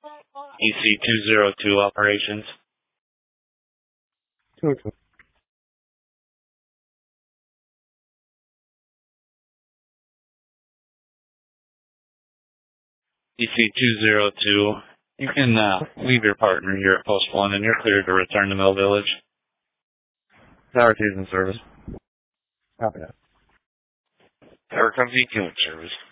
EC202 operations. 202. EC202. You can leave your partner here at Post 1 and you're cleared to return to Mill Village. Tower 2 is in service. Copy that. Tower comes EQ in service.